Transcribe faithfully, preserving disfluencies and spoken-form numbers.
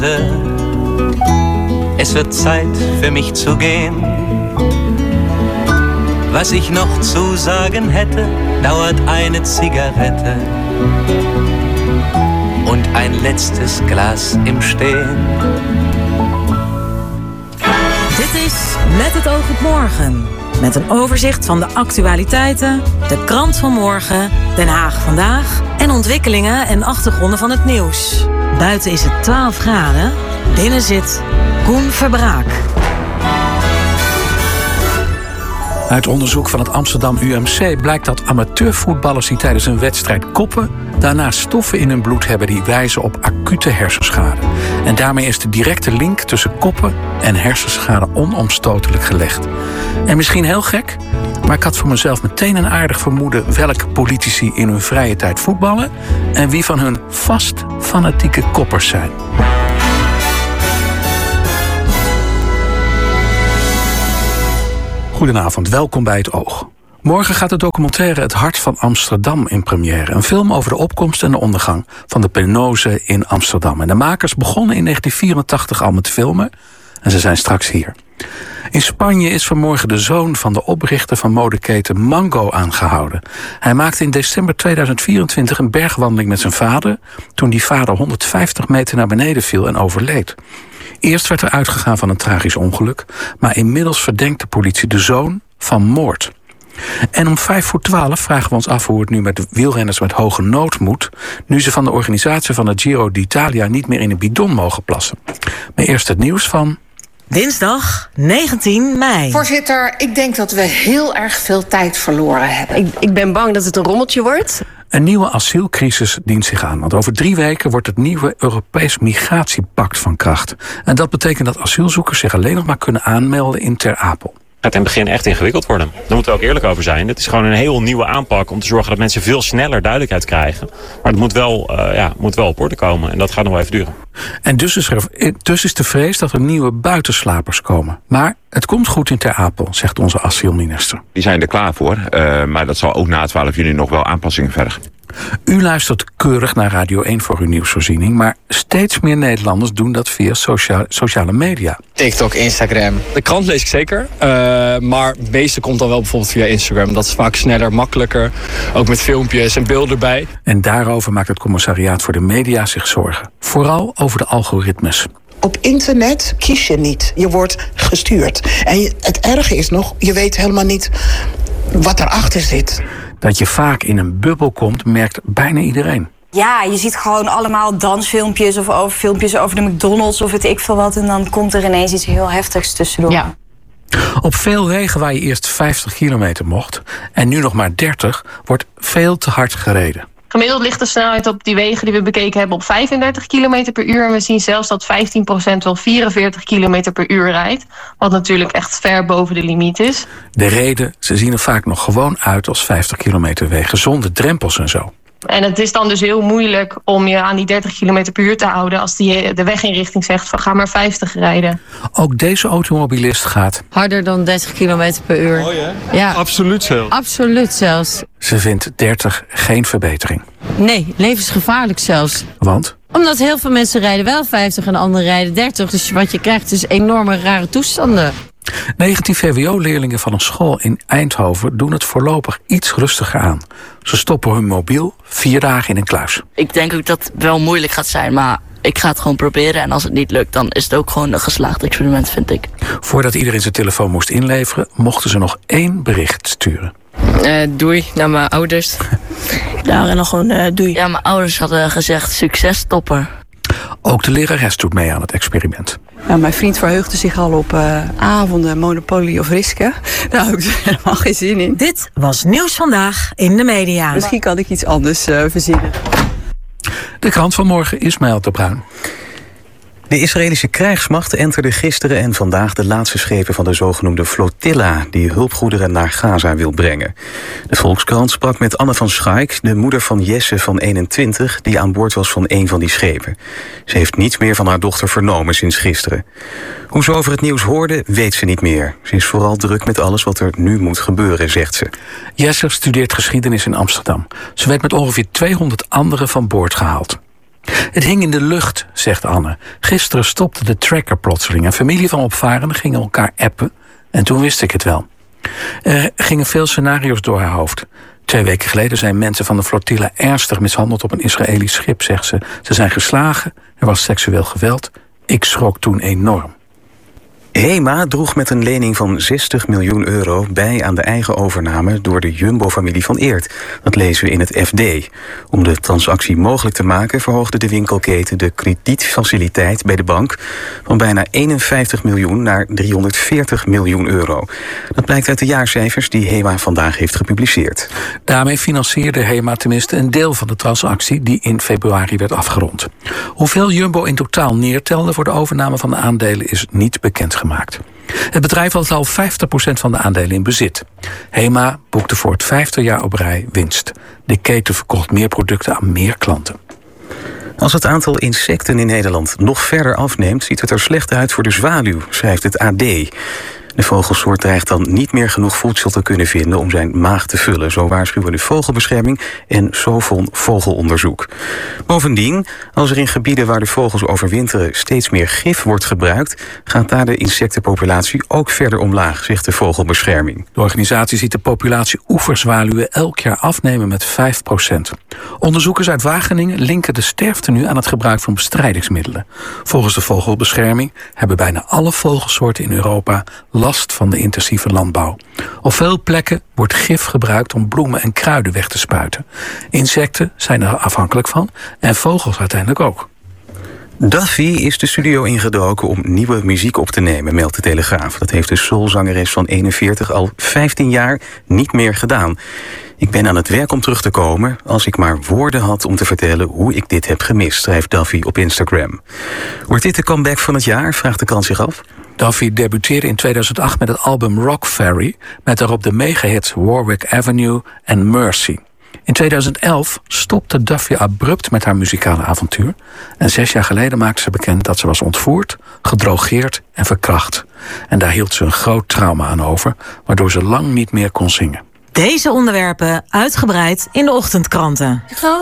Es wird Zeit für mich zu gehen. Was ich noch zu sagen hätte, dauert eine Zigarette und ein letztes Glas im Stehen. Dit is Met het oog op morgen. Met een overzicht van de actualiteiten, de krant van morgen, Den Haag vandaag en ontwikkelingen en achtergronden van het nieuws. Buiten is het twaalf graden, binnen zit Koen Verbraak. Uit onderzoek van het Amsterdam U M C blijkt dat amateurvoetballers die tijdens een wedstrijd koppen daarna stoffen in hun bloed hebben die wijzen op acute hersenschade. En daarmee is de directe link tussen koppen en hersenschade onomstotelijk gelegd. En misschien heel gek, maar ik had voor mezelf meteen een aardig vermoeden welke politici in hun vrije tijd voetballen en wie van hun vast fanatieke koppers zijn. Goedenavond, welkom bij Het Oog. Morgen gaat de documentaire Het Hart van Amsterdam in première. Een film over de opkomst en de ondergang van de penose in Amsterdam. En de makers begonnen in negentien vierentachtig al met filmen en ze zijn straks hier. In Spanje is vanmorgen de zoon van de oprichter van modeketen Mango aangehouden. Hij maakte in december tweeduizend vierentwintig een bergwandeling met zijn vader, toen die vader honderdvijftig meter naar beneden viel en overleed. Eerst werd er uitgegaan van een tragisch ongeluk, maar inmiddels verdenkt de politie de zoon van moord. En om vijf voor twaalf vragen we ons af hoe het nu met de wielrenners met hoge nood moet, nu ze van de organisatie van de Giro d'Italia niet meer in een bidon mogen plassen. Maar eerst het nieuws van Dinsdag negentien mei. Voorzitter, ik denk dat we heel erg veel tijd verloren hebben. Ik, ik ben bang dat het een rommeltje wordt. Een nieuwe asielcrisis dient zich aan, want over drie weken wordt het nieuwe Europees Migratiepact van kracht. En dat betekent dat asielzoekers zich alleen nog maar kunnen aanmelden in Ter Apel. Het in het begin echt ingewikkeld worden. Daar moeten we ook eerlijk over zijn. Het is gewoon een heel nieuwe aanpak om te zorgen dat mensen veel sneller duidelijkheid krijgen. Maar het moet wel, uh, ja, moet wel op orde komen en dat gaat nog wel even duren. En dus is, er, dus is de vrees dat er nieuwe buitenslapers komen. Maar het komt goed in Ter Apel, zegt onze asielminister. Die zijn er klaar voor, uh, maar dat zal ook na twaalf juni nog wel aanpassingen vergen. U luistert keurig naar Radio één voor uw nieuwsvoorziening, maar steeds meer Nederlanders doen dat via socia- sociale media. TikTok, Instagram. De krant lees ik zeker, uh, maar het meeste komt dan wel bijvoorbeeld via Instagram. Dat is vaak sneller, makkelijker, ook met filmpjes en beelden erbij. En daarover maakt het Commissariaat voor de Media zich zorgen. Vooral over de algoritmes. Op internet kies je niet. Je wordt gestuurd. En je, het erge is nog, je weet helemaal niet wat erachter zit. Dat je vaak in een bubbel komt, merkt bijna iedereen. Ja, je ziet gewoon allemaal dansfilmpjes of over filmpjes over de McDonald's of weet ik veel wat. En dan komt er ineens iets heel heftigs tussendoor. Ja. Op veel wegen waar je eerst vijftig kilometer mocht en nu nog maar dertig, wordt veel te hard gereden. Gemiddeld ligt de snelheid op die wegen die we bekeken hebben op vijfendertig kilometer per uur. En we zien zelfs dat vijftien procent wel vierenveertig kilometer per uur rijdt. Wat natuurlijk echt ver boven de limiet is. De reden, ze zien er vaak nog gewoon uit als vijftig kilometer wegen, zonder drempels en zo. En het is dan dus heel moeilijk om je aan die dertig kilometer per uur te houden als die de weginrichting zegt van ga maar vijftig rijden. Ook deze automobilist gaat harder dan dertig kilometer per uur. Oh ja? Ja. Absoluut zelfs. Absoluut zelfs. Ze vindt dertig geen verbetering. Nee, levensgevaarlijk zelfs. Want? Omdat heel veel mensen rijden wel vijftig en anderen rijden dertig. Dus wat je krijgt is enorme rare toestanden. negentien V W O-leerlingen van een school in Eindhoven doen het voorlopig iets rustiger aan. Ze stoppen hun mobiel vier dagen in een kluis. Ik denk ook dat het wel moeilijk gaat zijn, maar ik ga het gewoon proberen. En als het niet lukt, dan is het ook gewoon een geslaagd experiment, vind ik. Voordat iedereen zijn telefoon moest inleveren, mochten ze nog één bericht sturen. Uh, doei naar mijn ouders. Ja, en dan gewoon uh, doei. Ja, mijn ouders hadden gezegd succes, topper. Ook de lerares doet mee aan het experiment. Nou, mijn vriend verheugde zich al op uh, avonden Monopoly of Riske. Daar heb ik helemaal geen zin in. Dit was Nieuws Vandaag in de media. Misschien kan ik iets anders uh, verzinnen. De krant van morgen, Ismaël de Bruin. De Israëlische krijgsmacht enterde gisteren en vandaag de laatste schepen van de zogenoemde flotilla die hulpgoederen naar Gaza wil brengen. De Volkskrant sprak met Anne van Schaik, de moeder van Jesse van eenentwintig, die aan boord was van een van die schepen. Ze heeft niets meer van haar dochter vernomen sinds gisteren. Hoe ze over het nieuws hoorde, weet ze niet meer. Ze is vooral druk met alles wat er nu moet gebeuren, zegt ze. Jesse studeert geschiedenis in Amsterdam. Ze werd met ongeveer tweehonderd anderen van boord gehaald. Het hing in de lucht, zegt Anne. Gisteren stopte de tracker plotseling en familie van opvarenden gingen elkaar appen. En toen wist ik het wel. Er gingen veel scenario's door haar hoofd. Twee weken geleden zijn mensen van de flotilla ernstig mishandeld op een Israëlisch schip, zegt ze. Ze zijn geslagen, er was seksueel geweld. Ik schrok toen enorm. HEMA droeg met een lening van zestig miljoen euro bij aan de eigen overname door de Jumbo-familie van Eert. Dat lezen we in het F D. Om de transactie mogelijk te maken verhoogde de winkelketen de kredietfaciliteit bij de bank van bijna eenenvijftig miljoen naar driehonderdveertig miljoen euro. Dat blijkt uit de jaarcijfers die HEMA vandaag heeft gepubliceerd. Daarmee financierde HEMA tenminste een deel van de transactie die in februari werd afgerond. Hoeveel Jumbo in totaal neertelde voor de overname van de aandelen is niet bekend gemaakt. Het bedrijf had al vijftig procent van de aandelen in bezit. HEMA boekte voor het vijfde jaar op rij winst. De keten verkocht meer producten aan meer klanten. Als het aantal insecten in Nederland nog verder afneemt, ziet het er slecht uit voor de zwaluw, schrijft het A D. De vogelsoort dreigt dan niet meer genoeg voedsel te kunnen vinden om zijn maag te vullen. Zo waarschuwen de Vogelbescherming en Sovon Vogelonderzoek. Bovendien, als er in gebieden waar de vogels overwinteren steeds meer gif wordt gebruikt, gaat daar de insectenpopulatie ook verder omlaag, zegt de Vogelbescherming. De organisatie ziet de populatie oeverzwaluwen elk jaar afnemen met vijf procent. Onderzoekers uit Wageningen linken de sterfte nu aan het gebruik van bestrijdingsmiddelen. Volgens de Vogelbescherming hebben bijna alle vogelsoorten in Europa last van de intensieve landbouw. Op veel plekken wordt gif gebruikt om bloemen en kruiden weg te spuiten. Insecten zijn er afhankelijk van en vogels uiteindelijk ook. Duffy is de studio ingedoken om nieuwe muziek op te nemen, meldt de Telegraaf. Dat heeft de soulzangeres van eenenveertig al vijftien jaar niet meer gedaan. Ik ben aan het werk om terug te komen als ik maar woorden had om te vertellen hoe ik dit heb gemist, schrijft Duffy op Instagram. Wordt dit de comeback van het jaar, vraagt de krant zich af. Duffy debuteerde in tweeduizend acht met het album Rock Ferry, met daarop de megahits Warwick Avenue en Mercy. In tweeduizend elf stopte Duffy abrupt met haar muzikale avontuur. En zes jaar geleden maakte ze bekend dat ze was ontvoerd, gedrogeerd en verkracht. En daar hield ze een groot trauma aan over, waardoor ze lang niet meer kon zingen. Deze onderwerpen uitgebreid in de ochtendkranten.